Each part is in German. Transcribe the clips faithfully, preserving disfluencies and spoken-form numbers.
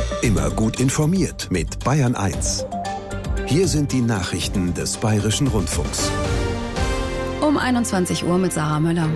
Immer gut informiert mit Bayern eins. Hier sind die Nachrichten des Bayerischen Rundfunks. Um einundzwanzig Uhr mit Sarah Möller.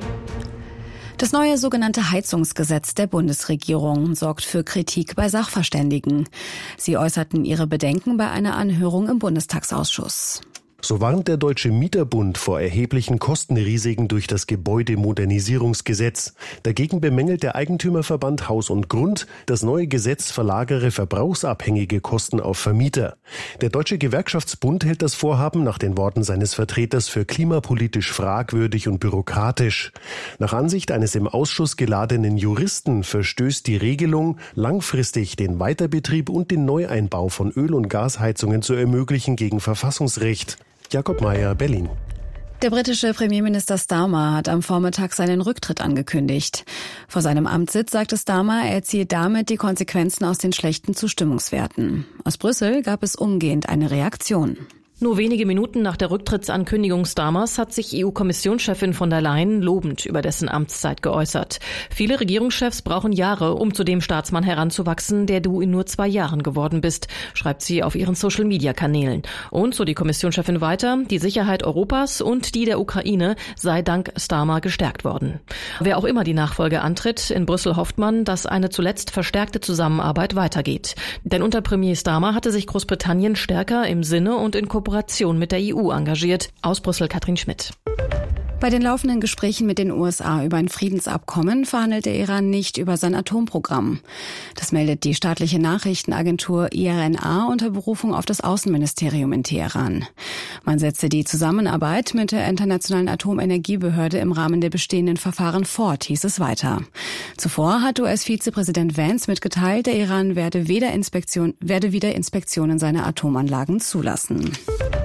Das neue sogenannte Heizungsgesetz der Bundesregierung sorgt für Kritik bei Sachverständigen. Sie äußerten ihre Bedenken bei einer Anhörung im Bundestagsausschuss. So warnt der Deutsche Mieterbund vor erheblichen Kostenrisiken durch das Gebäudemodernisierungsgesetz. Dagegen bemängelt der Eigentümerverband Haus und Grund, das neue Gesetz verlagere verbrauchsabhängige Kosten auf Vermieter. Der Deutsche Gewerkschaftsbund hält das Vorhaben nach den Worten seines Vertreters für klimapolitisch fragwürdig und bürokratisch. Nach Ansicht eines im Ausschuss geladenen Juristen verstößt die Regelung, langfristig den Weiterbetrieb und den Neueinbau von Öl- und Gasheizungen zu ermöglichen, gegen Verfassungsrecht. Jakob Mayer, Berlin. Der britische Premierminister Starmer hat am Vormittag seinen Rücktritt angekündigt. Vor seinem Amtssitz sagte Starmer, er ziehe damit die Konsequenzen aus den schlechten Zustimmungswerten. Aus Brüssel gab es umgehend eine Reaktion. Nur wenige Minuten nach der Rücktrittsankündigung Starmers hat sich E U-Kommissionschefin von der Leyen lobend über dessen Amtszeit geäußert. Viele Regierungschefs brauchen Jahre, um zu dem Staatsmann heranzuwachsen, der du in nur zwei Jahren geworden bist, schreibt sie auf ihren Social-Media-Kanälen. Und so die Kommissionschefin weiter, die Sicherheit Europas und die der Ukraine sei dank Starmer gestärkt worden. Wer auch immer die Nachfolge antritt, in Brüssel hofft man, dass eine zuletzt verstärkte Zusammenarbeit weitergeht. Denn unter Premier Starmer hatte sich Großbritannien stärker im Sinne und in Kooperation mit der E U engagiert. Aus Brüssel Katrin Schmidt. Bei den laufenden Gesprächen mit den U S A über ein Friedensabkommen verhandelt der Iran nicht über sein Atomprogramm. Das meldet die staatliche Nachrichtenagentur I R N A unter Berufung auf das Außenministerium in Teheran. Man setze die Zusammenarbeit mit der Internationalen Atomenergiebehörde im Rahmen der bestehenden Verfahren fort, hieß es weiter. Zuvor hat U S-Vizepräsident Vance mitgeteilt, der Iran werde, weder Inspektion, werde wieder Inspektionen seiner Atomanlagen zulassen.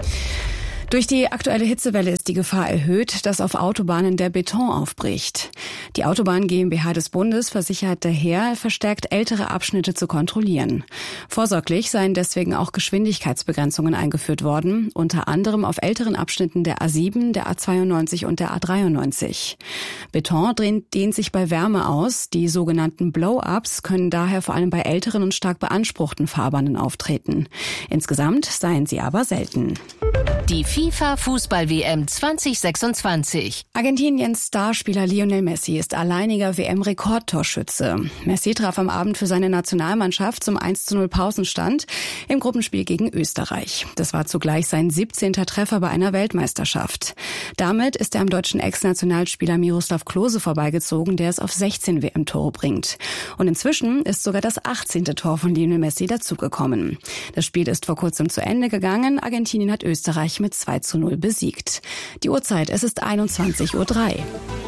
Durch die aktuelle Hitzewelle ist die Gefahr erhöht, dass auf Autobahnen der Beton aufbricht. Die Autobahn GmbH des Bundes versichert daher, verstärkt ältere Abschnitte zu kontrollieren. Vorsorglich seien deswegen auch Geschwindigkeitsbegrenzungen eingeführt worden, unter anderem auf älteren Abschnitten der A sieben, der A zweiundneunzig und der A dreiundneunzig. Beton dehnt sich bei Wärme aus. Die sogenannten Blow-ups können daher vor allem bei älteren und stark beanspruchten Fahrbahnen auftreten. Insgesamt seien sie aber selten. Die FIFA-Fußball-W M zwanzig sechsundzwanzig. Argentiniens Starspieler Lionel Messi ist alleiniger W M-Rekordtorschütze. Messi traf am Abend für seine Nationalmannschaft zum eins zu null Pausenstand im Gruppenspiel gegen Österreich. Das war zugleich sein siebzehnter Treffer bei einer Weltmeisterschaft. Damit ist er am deutschen Ex-Nationalspieler Miroslav Klose vorbeigezogen, der es auf sechzehn W M-Tore bringt. Und inzwischen ist sogar das achtzehnte Tor von Lionel Messi dazugekommen. Das Spiel ist vor kurzem zu Ende gegangen. Argentinien hat Österreich mit zwei zu null besiegt. Die Uhrzeit, es ist einundzwanzig Uhr drei.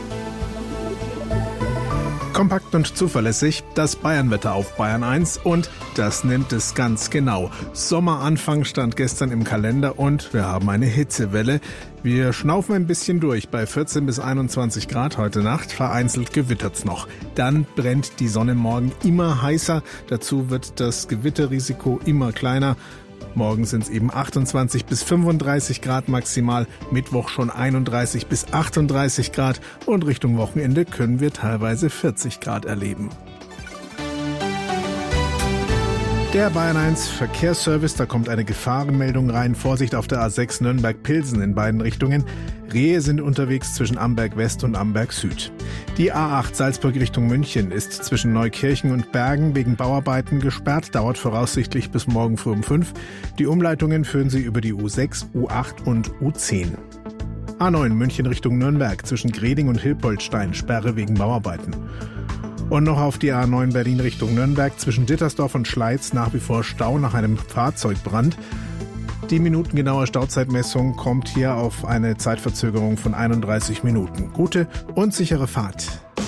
Kompakt und zuverlässig, das Bayernwetter auf Bayern eins und das nimmt es ganz genau. Sommeranfang stand gestern im Kalender und wir haben eine Hitzewelle. Wir schnaufen ein bisschen durch bei vierzehn bis einundzwanzig Grad heute Nacht. Vereinzelt gewittert's noch. Dann brennt die Sonne morgen immer heißer. Dazu wird das Gewitterrisiko immer kleiner. Morgen sind es eben achtundzwanzig bis fünfunddreißig Grad maximal, Mittwoch schon einunddreißig bis achtunddreißig Grad und Richtung Wochenende können wir teilweise vierzig Grad erleben. Der Bayern eins Verkehrsservice, da kommt eine Gefahrenmeldung rein. Vorsicht auf der A sechs Nürnberg-Pilsen in beiden Richtungen. Rehe sind unterwegs zwischen Amberg West und Amberg Süd. Die A acht Salzburg Richtung München ist zwischen Neukirchen und Bergen wegen Bauarbeiten gesperrt, dauert voraussichtlich bis morgen früh um fünf. Die Umleitungen führen sie über die U sechs, U acht und U zehn. A neun München Richtung Nürnberg zwischen Greding und Hilpoltstein, Sperre wegen Bauarbeiten. Und noch auf die A neun Berlin Richtung Nürnberg zwischen Dittersdorf und Schleiz nach wie vor Stau nach einem Fahrzeugbrand. Die minutengenaue Stauzeitmessung kommt hier auf eine Zeitverzögerung von einunddreißig Minuten. Gute und sichere Fahrt.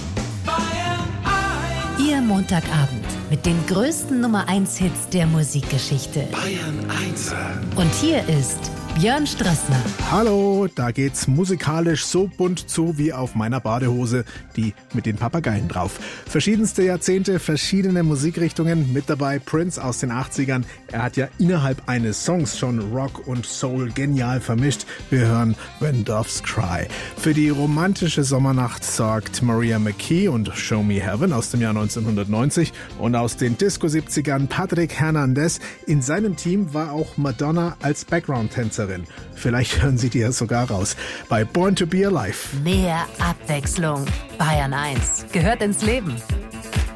Ihr Montagabend mit den größten Nummer eins Hits der Musikgeschichte. Bayern eins. Und hier ist Björn Strassner. Hallo, da geht's musikalisch so bunt zu wie auf meiner Badehose, die mit den Papageien drauf. Verschiedenste Jahrzehnte, verschiedene Musikrichtungen, mit dabei Prince aus den achtzigern. Er hat ja innerhalb eines Songs schon Rock und Soul genial vermischt. Wir hören When Doves Cry. Für die romantische Sommernacht sorgt Maria McKee und Show Me Heaven aus dem Jahr neunzehnhundertneunzig und aus den Disco-siebzigern Patrick Hernandez. In seinem Team war auch Madonna als Background-Tänzerin. Vielleicht hören Sie die ja sogar raus. Bei Born to be Alive. Mehr Abwechslung. Bayern eins gehört ins Leben.